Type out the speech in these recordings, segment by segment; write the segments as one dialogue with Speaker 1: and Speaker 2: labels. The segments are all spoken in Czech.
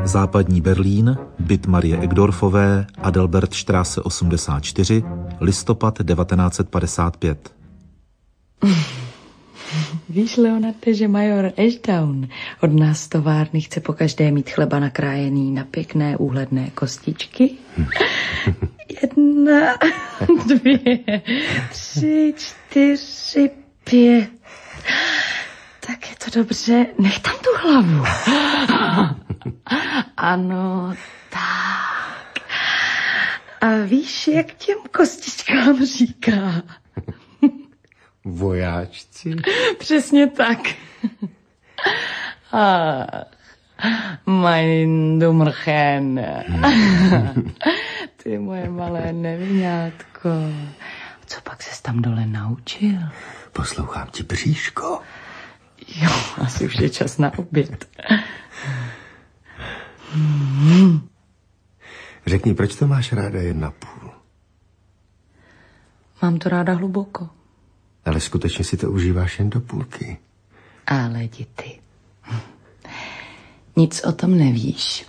Speaker 1: Západní Berlín, byt Marie Egdorfové, Adalbertstraße 84, listopad 1955.
Speaker 2: Víš, Leonarde, že major Ashdown od nás z továrny chce pokaždé mít chleba nakrájený na pěkné úhledné kostičky? 1, 2, 3, 4, 5. Tak je to dobře. Nech tam tu hlavu. Ano, tak. A víš, jak těm kostičkám říká?
Speaker 3: Vojáčci?
Speaker 2: Přesně tak. Mein Dummerchen. Ty moje malé nevinátko. Co pak ses tam dole naučil?
Speaker 3: Poslouchám ti, bříško.
Speaker 2: Jo, asi už je čas na oběd.
Speaker 3: Řekni, proč to máš ráda 1,5?
Speaker 2: Mám to ráda hluboko.
Speaker 3: Ale skutečně si to užíváš jen do půlky.
Speaker 2: Ale jdi ty. Nic o tom nevíš.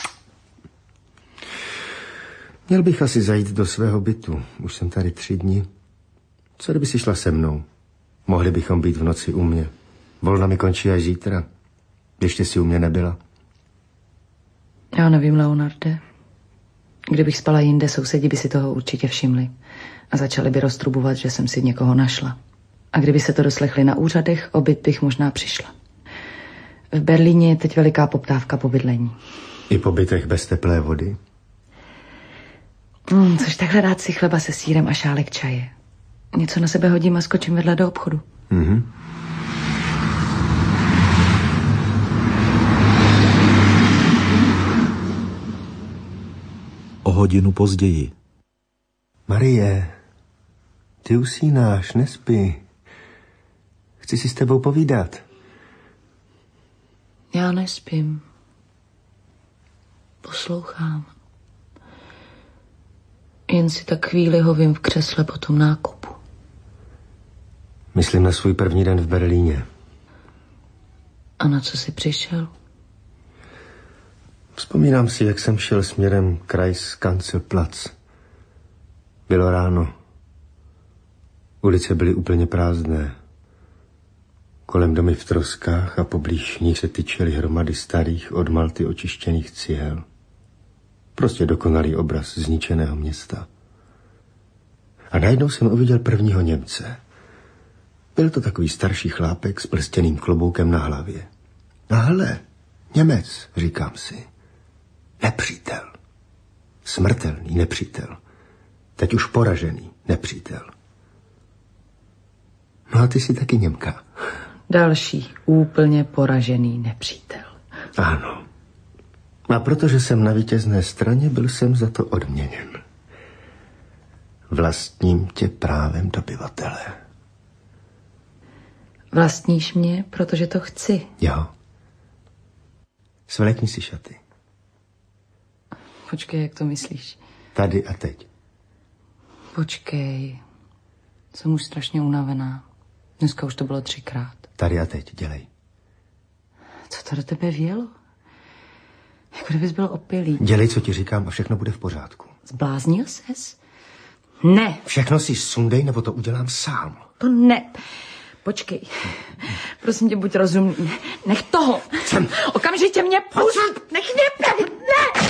Speaker 3: Měl bych asi zajít do svého bytu. Už jsem tady 3 dny. Co kdyby si šla se mnou? Mohli bychom být v noci u mě. Volna mi končí až zítra. Ještě si u mě nebyla.
Speaker 2: Já nevím, Leonarde. Kdybych spala jinde, sousedi by si toho určitě všimli. A začali by roztrubovat, že jsem si někoho našla. A kdyby se to doslechli na úřadech, o byt bych možná přišla. V Berlíně je teď veliká poptávka po bydlení.
Speaker 3: I po bytech bez teplé vody?
Speaker 2: Což takhle dát si chleba se sýrem a šálek čaje. Něco na sebe hodím a skočím vedle do obchodu.
Speaker 3: Mhm.
Speaker 1: O hodinu později.
Speaker 3: Marie, ty usínáš, nespí. Chci si s tebou povídat.
Speaker 2: Já nespím. Poslouchám. Jen si tak chvíli hovím v křesle po tom nákupu.
Speaker 3: Myslím na svůj první den v Berlíně.
Speaker 2: A na co jsi přišel?
Speaker 3: Vzpomínám si, jak jsem šel směrem Kreiskanzelplatz. Bylo ráno. Ulice byly úplně prázdné. Kolem domy v troskách a poblíž nich se tyčely hromady starých od malty očištěných cihel. Prostě dokonalý obraz zničeného města. A najednou jsem uviděl prvního Němce. Byl to takový starší chlápek s prstěným kloboukem na hlavě. A hele, Němec, říkám si. Nepřítel. Smrtelný nepřítel. Teď už poražený nepřítel. No a ty jsi taky Němka.
Speaker 2: Další úplně poražený nepřítel.
Speaker 3: Ano. A protože jsem na vítězné straně, byl jsem za to odměněn. Vlastním tě právem dobyvatele.
Speaker 2: Vlastníš mě, protože to chci.
Speaker 3: Jo. Svlékni si šaty.
Speaker 2: Počkej, jak to myslíš?
Speaker 3: Tady a teď.
Speaker 2: Počkej. Jsem už strašně unavená. Dneska už to bylo 3krát.
Speaker 3: Tady a teď, dělej.
Speaker 2: Co to do tebe vělo? Jako kdybys byl opilý.
Speaker 3: Dělej, co ti říkám a všechno bude v pořádku.
Speaker 2: Zbláznil ses? Ne.
Speaker 3: Všechno si sundej, nebo to udělám sám.
Speaker 2: To ne. Počkej. Prosím tě, buď rozumný. Nech toho. Okamžitě mě pust. Nech mě. Ne.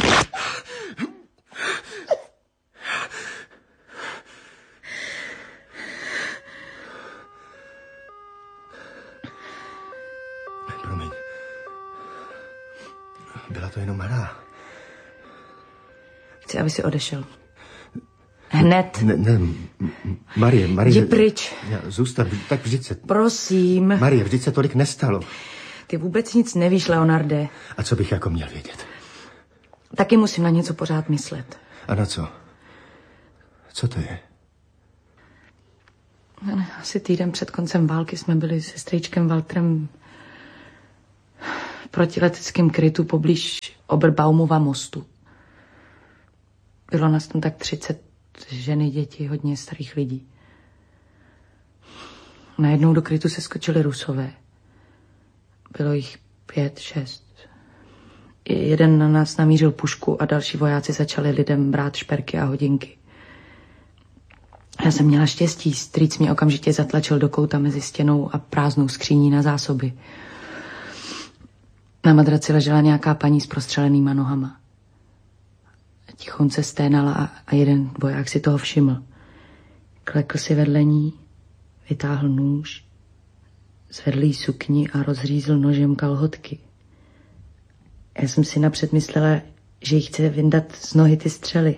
Speaker 3: Promiň. Byla to jenom hra.
Speaker 2: Chci, aby si odešel. Hned.
Speaker 3: Ne, Marie.
Speaker 2: Jdi pryč.
Speaker 3: Zůstaň, tak vždyť se...
Speaker 2: Prosím.
Speaker 3: Marie, vždyť se tolik nestalo.
Speaker 2: Ty vůbec nic nevíš, Leonarde.
Speaker 3: A co bych jako měl vědět?
Speaker 2: Taky musím na něco pořád myslet.
Speaker 3: A na co? Co to je?
Speaker 2: Asi týden před koncem války jsme byli se strýčkem Walterem v protileteckém krytu poblíž Oberbaumova mostu. Bylo nás tam tak 30 ženy, děti, hodně starých lidí. Najednou do krytu se skočili Rusové. Bylo jich 5, 6. Jeden na nás namířil pušku a další vojáci začali lidem brát šperky a hodinky. Já jsem měla štěstí, strýc mě okamžitě zatlačil do kouta mezi stěnou a prázdnou skříní na zásoby. Na madraci ležela nějaká paní s prostřelenýma nohama. Tichonce sténala a jeden voják si toho všiml. Klekl si vedle ní, vytáhl nůž, zvedl jí sukni a rozřízl nožem kalhotky. Já jsem si napřed myslela, že jí chce vyndat z nohy ty střely.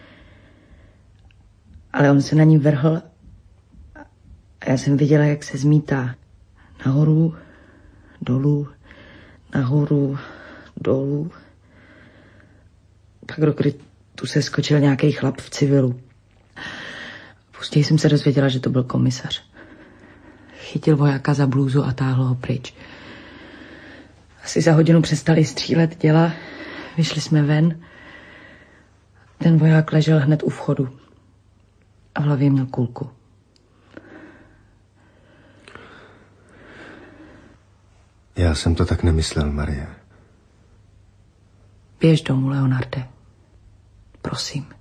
Speaker 2: Ale on se na ní vrhl a já jsem viděla, jak se zmítá. Nahoru, dolů, nahoru, dolů. Pak do krytu se skočil nějaký chlap v civilu. Později jsem se dozvěděla, že to byl komisař. Chytil vojáka za blůzu a táhl ho pryč. Asi za hodinu přestali střílet děla, vyšli jsme ven. Ten voják ležel hned u vchodu a v hlavě měl kulku.
Speaker 3: Já jsem to tak nemyslel, Marie.
Speaker 2: Běž domů, Leonarde. Prosím.